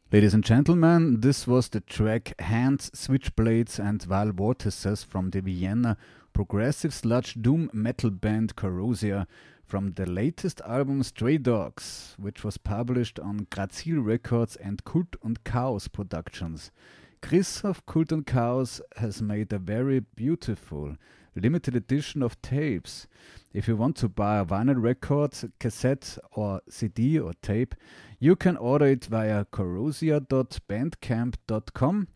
Ladies and gentlemen, this was the track Hands, Switchblades and Vile Vortices from the Vienna progressive sludge doom metal band Corrosia from the latest album Stray Dogs, which was published on Grazil Records and Kult und Chaos Productions. Chris of Kult und Chaos has made a very beautiful limited edition of tapes. If you want to buy a vinyl record, cassette or CD or tape, you can order it via corrosia.bandcamp.com,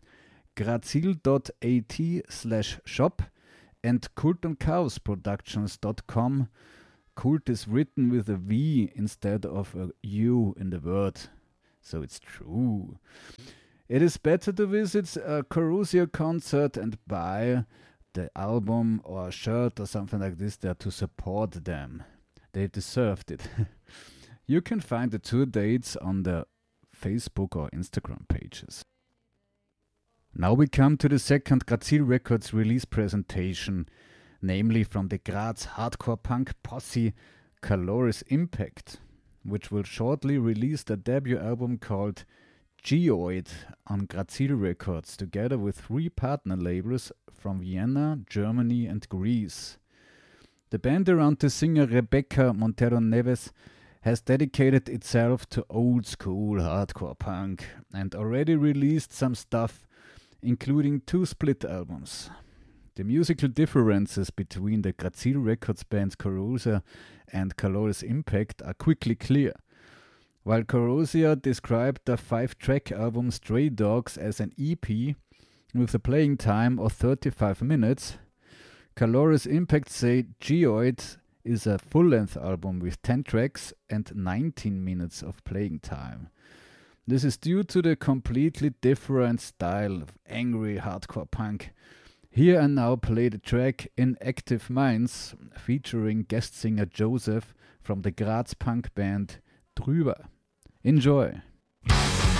grazil.at/shop and kultundchaosproductions.com. Kult is written with a V instead of a U in the word, so it's true. It is better to visit a Corrosia concert and buy the album or a shirt or something like this there to support them. They deserved it. You can find the tour dates on the Facebook or Instagram pages. Now we come to the second Grazil Records release presentation, namely from the Graz hardcore punk posse Caloris Impact, which will shortly release their debut album called Geoid on Grazil Records, together with 3 partner labels from Vienna, Germany and Greece. The band around the singer Rebecca Montero Neves has dedicated itself to old school hardcore punk and already released some stuff, including 2 split albums. The musical differences between the Grazil Records bands Corrosia and Caloris Impact are quickly clear. While Corrosia described the 5-track album Stray Dogs as an EP with a playing time of 35 minutes, Caloris Impact say Geoid is a full-length album with 10 tracks and 19 minutes of playing time. This is due to the completely different style of angry hardcore punk. Here and now play the track Inactive Minds, featuring guest singer Joseph from the Graz punk band Drüber. Enjoy!